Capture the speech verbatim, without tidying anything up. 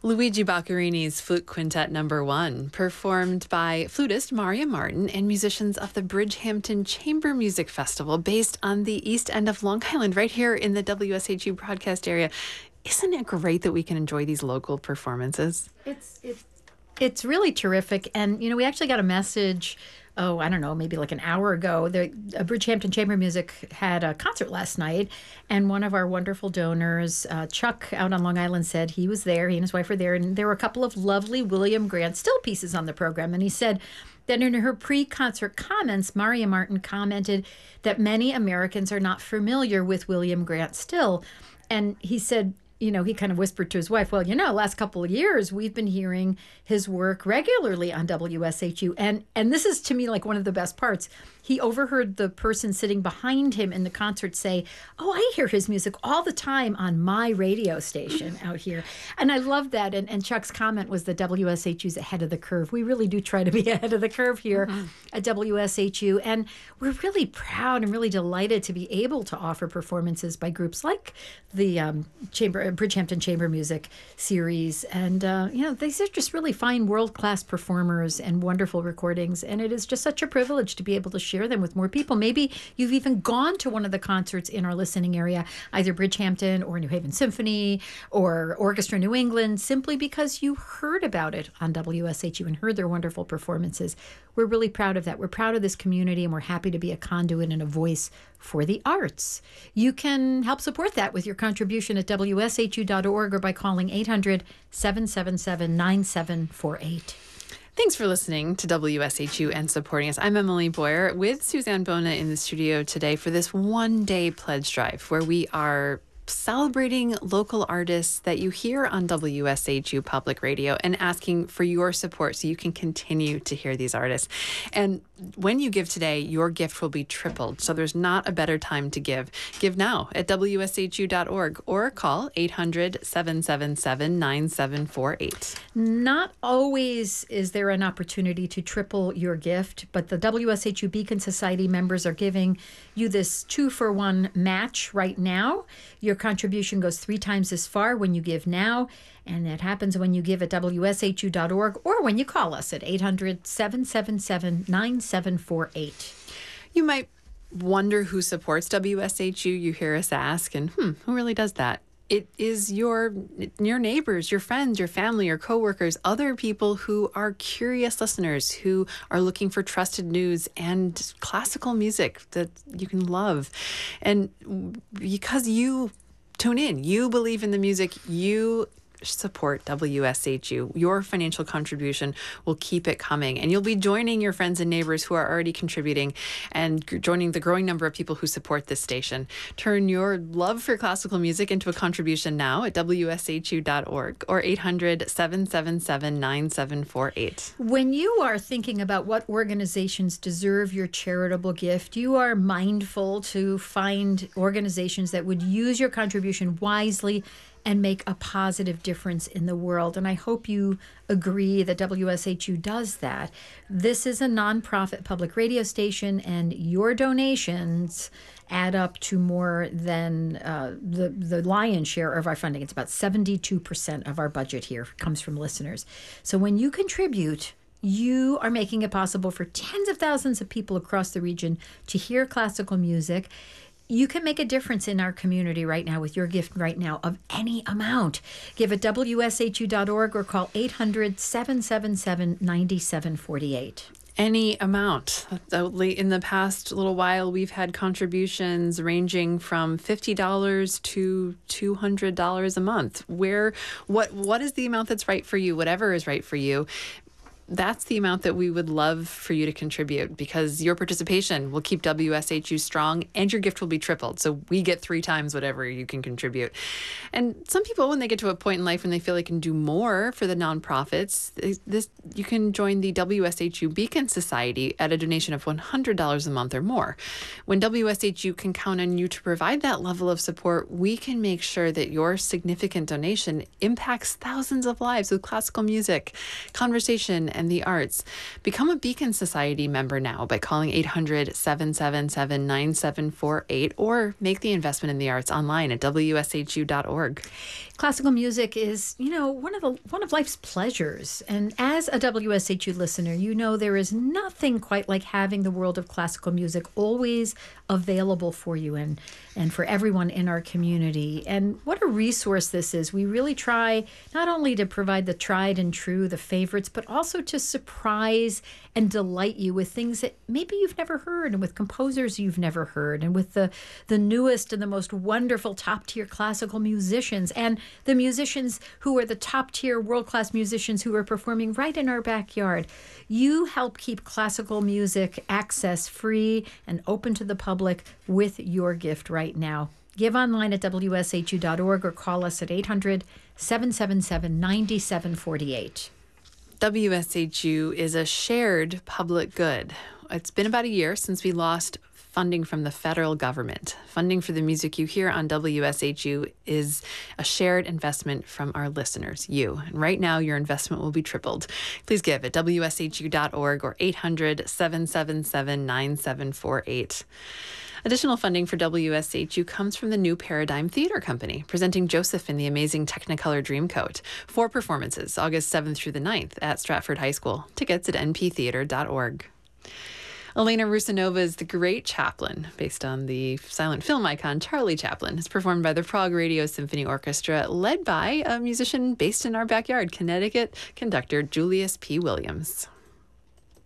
Luigi Boccherini's Flute Quintet Number One, performed by flutist Maria Martin and musicians of the Bridgehampton Chamber Music Festival, based on the east end of Long Island, right here in the W S H U broadcast area. Isn't it great that we can enjoy these local performances? It's it's it's really terrific, and you know, we actually got a message. Oh, I don't know, maybe like an hour ago. The uh, Bridgehampton Chamber Music had a concert last night, and one of our wonderful donors, uh, Chuck, out on Long Island, said he was there. He and his wife were there, and there were a couple of lovely William Grant Still pieces on the program. And he said that in her pre-concert comments, Maria Martin commented that many Americans are not familiar with William Grant Still, and he said, you know, he kind of whispered to his wife, well, you know, last couple of years, we've been hearing his work regularly on W S H U. And and this is, to me, like one of the best parts. He overheard the person sitting behind him in the concert say, oh, I hear his music all the time on my radio station out here. And I love that. And, and Chuck's comment was that W S H U's ahead of the curve. We really do try to be ahead of the curve here mm-hmm. at W S H U. And we're really proud and really delighted to be able to offer performances by groups like the um, Chamber Bridgehampton Chamber Music Series. And, uh, you know, these are just really fine world-class performers and wonderful recordings. And it is just such a privilege to be able to share them with more people. Maybe you've even gone to one of the concerts in our listening area, either Bridgehampton or New Haven Symphony or Orchestra New England, simply because you heard about it on W S H U and heard their wonderful performances. We're really proud of that. We're proud of this community, and we're happy to be a conduit and a voice for the arts. You can help support that with your contribution at W S H U dot org or by calling eight hundred, seven seven seven, nine seven four eight. Thanks for listening to W S H U and supporting us. I'm Emily Boyer with Suzanne Bona in the studio today for this one-day pledge drive where we are celebrating local artists that you hear on W S H U Public Radio and asking for your support so you can continue to hear these artists. And when you give today, your gift will be tripled. So there's not a better time to give. Give now at W S H U dot org or call eight hundred, seven seven seven, nine seven four eight. Not always is there an opportunity to triple your gift, but the W S H U Beacon Society members are giving you this two-for-one match right now. Your contribution goes three times as far when you give now, and it happens when you give at W S H U dot org or when you call us at eight hundred, seven seven seven, nine seven four eight. You might wonder who supports W S H U. You hear us ask, and hmm, who really does that? It is your your neighbors, your friends, your family, your coworkers, other people who are curious listeners, who are looking for trusted news and classical music that you can love. And because you tune in, you believe in the music, you support W S H U. Your financial contribution will keep it coming, and you'll be joining your friends and neighbors who are already contributing and g- joining the growing number of people who support this station. Turn your love for classical music into a contribution now at W S H U dot org or eight hundred, seven seven seven, nine seven four eight. When you are thinking about what organizations deserve your charitable gift, you are mindful to find organizations that would use your contribution wisely and make a positive difference in the world. And I hope you agree that W S H U does that. This is a nonprofit public radio station, and your donations add up to more than uh, the, the lion's share of our funding. It's about seventy-two percent of our budget here comes from listeners. So when you contribute, you are making it possible for tens of thousands of people across the region to hear classical music. You can make a difference in our community right now with your gift right now of any amount. Give at W S H U dot org or call eight hundred, seven seven seven, nine seven four eight. Any amount. In the past little while, we've had contributions ranging from fifty dollars to two hundred dollars a month. Where, what, what is the amount that's right for you? Whatever is right for you. That's the amount that we would love for you to contribute, because your participation will keep W S H U strong and your gift will be tripled. So we get three times whatever you can contribute. And some people, when they get to a point in life when they feel they can do more for the nonprofits, this you can join the W S H U Beacon Society at a donation of one hundred dollars a month or more. When W S H U can count on you to provide that level of support, we can make sure that your significant donation impacts thousands of lives with classical music, conversation, and and the arts. Become a Beacon Society member now by calling eight hundred, seven seven seven, nine seven four eight or make the investment in the arts online at W S H U dot org. Classical music is, you know, one of the one of life's pleasures. And as a W S H U listener, you know there is nothing quite like having the world of classical music always available for you and and for everyone in our community. And what a resource this is. We really try not only to provide the tried and true, the favorites, but also to surprise and delight you with things that maybe you've never heard, and with composers you've never heard, and with the, the newest and the most wonderful top-tier classical musicians, and the musicians who are the top-tier world-class musicians who are performing right in our backyard. You help keep classical music access free and open to the public with your gift right now. Give online at W S H U dot org or call us at eight hundred, seven seven seven, nine seven four eight. W S H U is a shared public good. It's been about a year since we lost funding from the federal government. Funding for the music you hear on W S H U is a shared investment from our listeners, you. And right now, your investment will be tripled. Please give at W S H U dot org or eight hundred, seven seven seven, nine seven four eight. Additional funding for W S H U comes from the New Paradigm Theater Company, presenting Joseph in the Amazing Technicolor Dreamcoat. Four performances, August seventh through the ninth at Stratford High School. Tickets at N P theater dot org. Elena Rusanova's The Great Chaplain, based on the silent film icon Charlie Chaplin, is performed by the Prague Radio Symphony Orchestra, led by a musician based in our backyard, Connecticut conductor Julius P. Williams.